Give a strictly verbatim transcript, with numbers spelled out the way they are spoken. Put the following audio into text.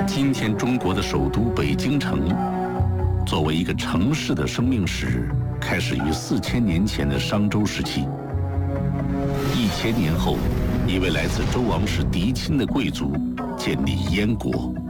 今天中国的首都北京城，作为一个城市的生命史，开始于四千年前的商周时期。一千年后，一位来自周王室嫡亲的贵族建立燕国。